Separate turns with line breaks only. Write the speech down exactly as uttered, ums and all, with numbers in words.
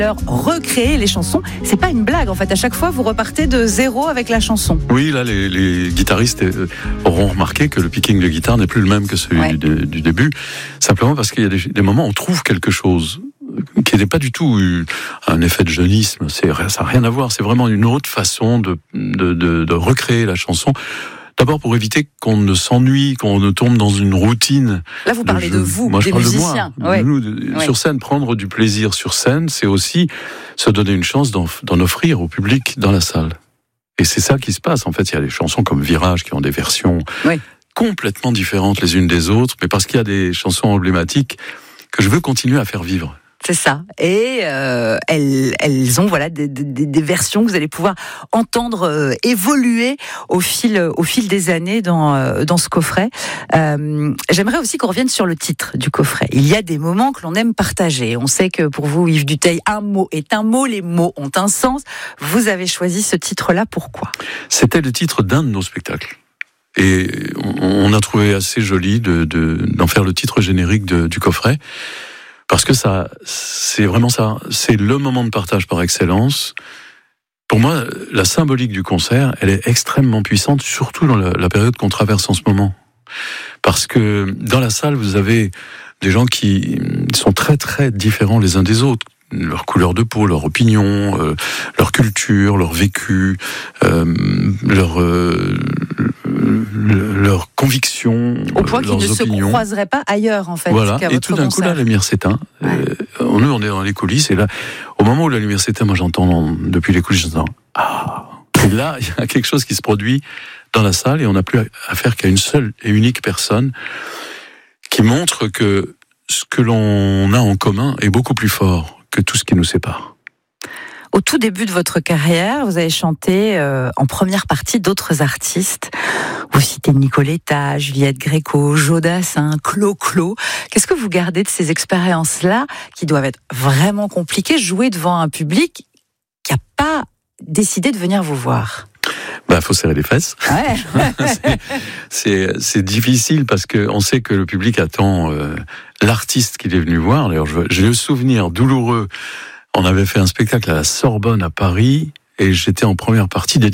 Recréer les chansons, c'est pas une blague en fait. À chaque fois, vous repartez de zéro avec la chanson.
Oui, là, les, les guitaristes auront remarqué que le picking de guitare n'est plus le même que celui ouais. du, du début. Simplement parce qu'il y a des, des moments où on trouve quelque chose qui n'est pas du tout un effet de jeunisme. C'est, ça n'a rien à voir. C'est vraiment une autre façon de, de, de, de recréer la chanson. D'abord pour éviter qu'on ne s'ennuie, qu'on ne tombe dans une routine.
Là, vous parlez de, de vous,
moi,
des
je parle
musiciens.
De moi.
Ouais.
Nous, de,
ouais.
Sur scène, prendre du plaisir sur scène, c'est aussi se donner une chance d'en, d'en offrir au public dans la salle. Et c'est ça qui se passe. En fait, il y a des chansons comme Virage qui ont des versions oui. complètement différentes les unes des autres, mais parce qu'il y a des chansons emblématiques que je veux continuer à faire vivre.
C'est ça. Et euh, elles, elles ont voilà des, des, des versions que vous allez pouvoir entendre euh, évoluer au fil, au fil des années dans, euh, dans ce coffret. Euh, j'aimerais aussi qu'on revienne sur le titre du coffret. Il y a des moments que l'on aime partager. On sait que pour vous, Yves Dutheil, un mot est un mot, les mots ont un sens. Vous avez choisi ce titre-là, pourquoi ?
C'était le titre d'un de nos spectacles. Et on a trouvé assez joli de, de, d'en faire le titre générique de, du coffret. Parce que ça, c'est vraiment ça. C'est le moment de partage par excellence. Pour moi, la symbolique du concert, elle est extrêmement puissante, surtout dans la, la période qu'on traverse en ce moment. Parce que dans la salle, vous avez des gens qui sont très très différents les uns des autres. Leur couleur de peau, leur opinion, euh, leur culture, leur vécu, euh, leur euh, leurs convictions,
au point qu'ils ne
opinions.
se croiseraient pas ailleurs en fait.
Voilà.
Qu'à
et
votre
tout d'un
concert.
coup là, la lumière s'éteint. Ouais. Euh, nous, on est dans les coulisses et là, au moment où la lumière s'éteint, moi j'entends dans, depuis les coulisses, j'entends ah. Et là, il y a quelque chose qui se produit dans la salle et on n'a plus affaire qu'à une seule et unique personne qui montre que ce que l'on a en commun est beaucoup plus fort que tout ce qui nous sépare.
Au tout début de votre carrière, vous avez chanté euh, en première partie d'autres artistes. Vous citez Nicoletta, Juliette Gréco, Jodassin, Clo-Clo. Qu'est-ce que vous gardez de ces expériences-là qui doivent être vraiment compliquées, jouer devant un public qui n'a pas décidé de venir vous voir ?
Bah, faut serrer les fesses.
Ouais.
c'est, c'est, c'est difficile parce que on sait que le public attend euh, l'artiste qu'il est venu voir. D'ailleurs, j'ai le souvenir douloureux. On avait fait un spectacle à la Sorbonne à Paris et j'étais en première partie des